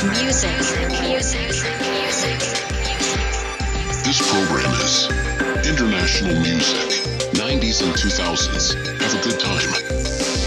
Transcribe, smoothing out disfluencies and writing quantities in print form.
Music. This program is international music, 90s and 2000s. Have a good time.